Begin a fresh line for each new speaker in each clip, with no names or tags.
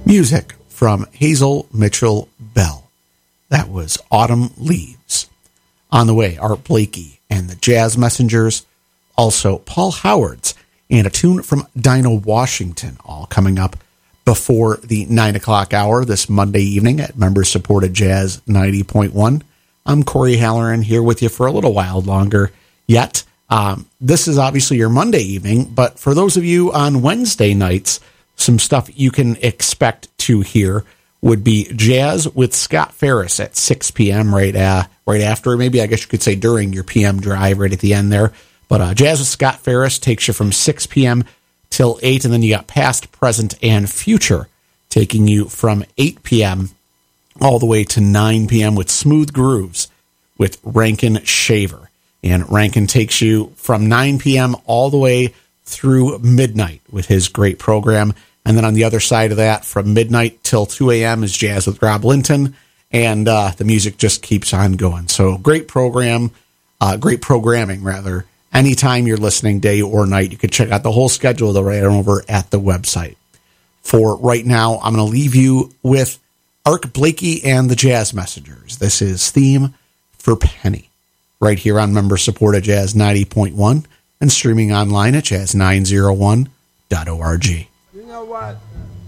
Music from Hazel Mitchell Bell. That was Autumn Leaves. On the way, Art Blakey and the Jazz Messengers. Also, Paul Howard's and a tune from Dinah Washington, all coming up before the 9 o'clock hour this Monday evening at Member-Supported Jazz 90.1. I'm Corey Halloran here with you for a little while longer yet. This is obviously your Monday evening, but for those of you on Wednesday nights, some stuff you can expect to hear would be Jazz with Scott Ferris at 6 p.m. right after, maybe I guess you could say during your p.m. drive right at the end there. But Jazz with Scott Ferris takes you from 6 p.m. till 8, and then you got Past, Present, and Future taking you from 8 p.m. all the way to 9 p.m. with Smooth Grooves with Rankin Shaver. And Rankin takes you from 9 p.m. all the way through midnight with his great program. And then on the other side of that, from midnight till 2 a.m. is Jazz with Rob Linton, and the music just keeps on going. So great programming, rather. Anytime you're listening, day or night, you can check out the whole schedule right over at the website. For right now, I'm going to leave you with Art Blakey and the Jazz Messengers. This is Theme for Penny, right here on Member-Supported Jazz 90.1 and streaming online at jazz901.org.
You know what?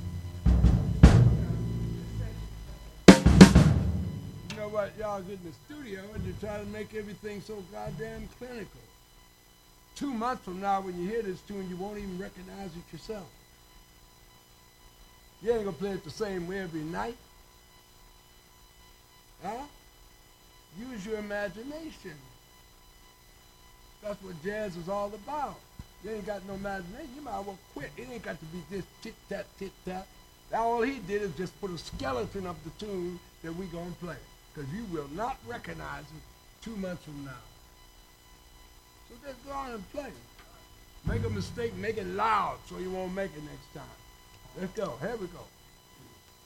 You know what? Y'all get in the studio and you try to make everything so goddamn clinical. 2 months from now, when you hear this tune, you won't even recognize it yourself. You ain't gonna play it the same way every night. Huh? Use your imagination. That's what jazz is all about. You ain't got no imagination, you might as well quit. It ain't got to be this tit-tat, tit-tat. All he did is just put a skeleton of the tune that we gonna play. Because you will not recognize it 2 months from now. So just go on and play. Make a mistake, make it loud so you won't make it next time. Let's go, here we go.